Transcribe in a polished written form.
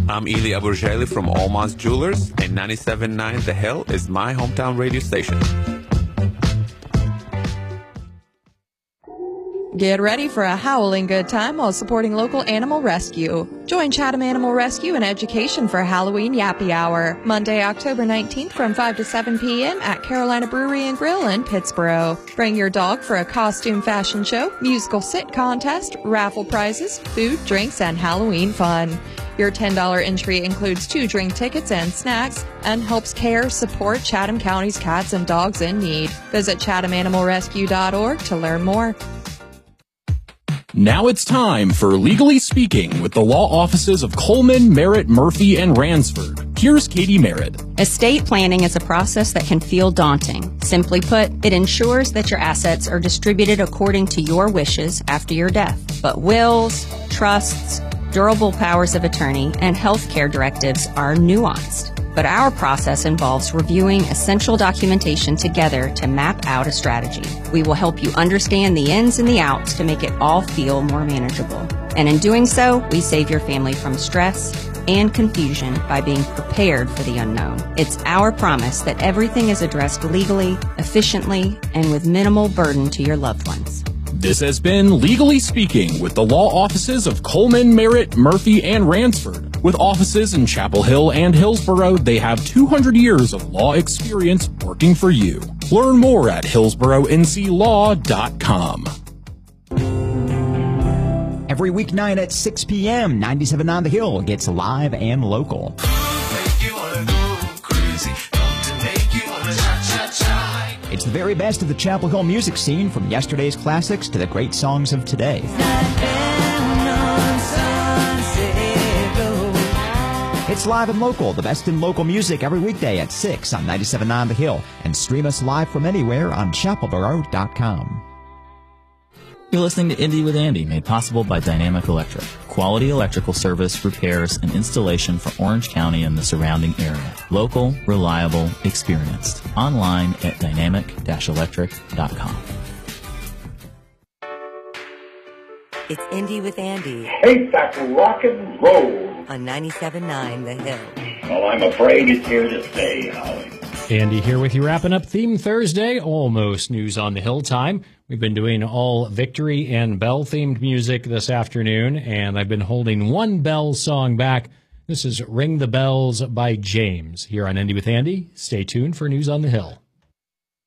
I'm Ili Aburjali from Almaz Jewelers, and 97.9 The Hill is my hometown radio station. Get ready for a howling good time while supporting local animal rescue. Join Chatham Animal Rescue and Education for Halloween Yappy Hour, Monday, October 19th from 5 to 7 p.m. at Carolina Brewery and Grill in Pittsboro. Bring your dog for a costume fashion show, musical sit contest, raffle prizes, food, drinks, and Halloween fun. Your $10 entry includes 2 drink tickets and snacks and helps care support Chatham County's cats and dogs in need. Visit chathamanimalrescue.org to learn more. Now it's time for Legally Speaking with the law offices of Coleman, Merritt, Murphy, and Ransford. Here's Katie Merritt. Estate planning is a process that can feel daunting. Simply put, it ensures that your assets are distributed according to your wishes after your death. But wills, trusts, durable powers of attorney, and healthcare directives are nuanced. But our process involves reviewing essential documentation together to map out a strategy. We will help you understand the ins and the outs to make it all feel more manageable. And in doing so, we save your family from stress and confusion by being prepared for the unknown. It's our promise that everything is addressed legally, efficiently, and with minimal burden to your loved ones. This has been Legally Speaking with the law offices of Coleman, Merritt, Murphy, and Ransford. With offices in Chapel Hill and Hillsborough, they have 200 years of law experience working for you. Learn more at hillsboroughnclaw.com. Every weeknight at 6 p.m., 97.9 The Hill gets live and local. It's the very best of the Chapel Hill music scene, from yesterday's classics to the great songs of today. It's live and local, the best in local music, every weekday at 6 on 97.9 The Hill, and stream us live from anywhere on chapelboro.com. You're listening to Indie with Andy, made possible by Dynamic Electric. Quality electrical service, repairs, and installation for Orange County and the surrounding area. Local, reliable, experienced. Online at dynamic-electric.com. It's Indie with Andy. Ain't that rock and roll? On 97.9 The Hill. Well, I'm afraid it's here to stay, Howie. Andy here with you, wrapping up Theme Thursday, almost News on the Hill time. We've been doing all Victory and Bell-themed music this afternoon, and I've been holding one Bell song back. This is Ring the Bells by James here on Indie with Andy. Stay tuned for News on the Hill.